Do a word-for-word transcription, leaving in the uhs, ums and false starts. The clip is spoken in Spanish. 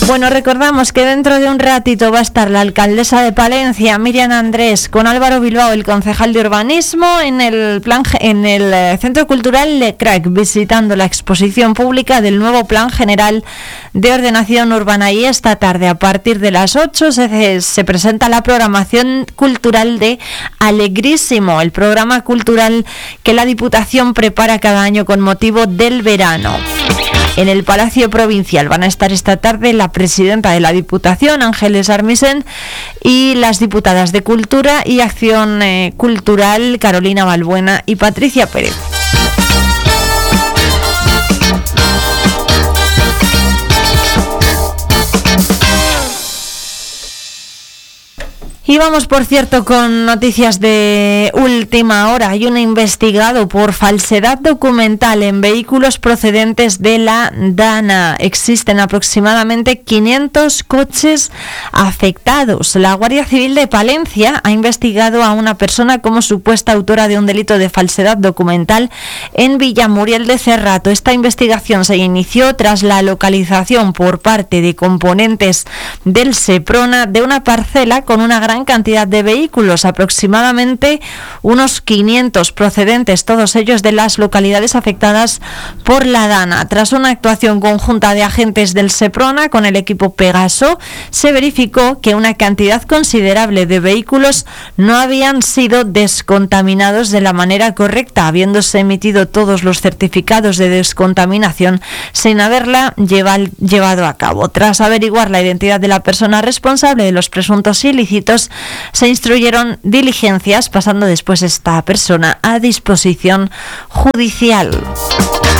Bueno, recordamos que dentro de un ratito va a estar la alcaldesa de Palencia, Miriam Andrés, con Álvaro Bilbao, el concejal de urbanismo, en el plan en el Centro Cultural Le Crac, visitando la exposición pública del nuevo Plan General de Ordenación Urbana. Y esta tarde, a partir de las ocho, se, se presenta la programación cultural de Alegrísimo, el programa cultural que la Diputación prepara cada año con motivo del verano. En el Palacio Provincial van a estar esta tarde la presidenta de la Diputación, Ángeles Armisen, y las diputadas de Cultura y Acción eh, Cultural, Carolina Balbuena y Patricia Pérez. Y vamos, por cierto, con noticias de última hora. Hay un investigado por falsedad documental en vehículos procedentes de la DANA. Existen aproximadamente quinientos coches afectados. La Guardia Civil de Palencia ha investigado a una persona como supuesta autora de un delito de falsedad documental en Villamuriel de Cerrato. Esta investigación se inició tras la localización por parte de componentes del Seprona de una parcela con una gran cantidad de vehículos, aproximadamente unos quinientos, procedentes todos ellos de las localidades afectadas por la DANA. Tras una actuación conjunta de agentes del Seprona con el equipo Pegaso, se verificó que una cantidad considerable de vehículos no habían sido descontaminados de la manera correcta, habiéndose emitido todos los certificados de descontaminación sin haberla lleval, llevado a cabo. Tras averiguar la identidad de la persona responsable de los presuntos ilícitos, se instruyeron diligencias, pasando después esta persona a disposición judicial.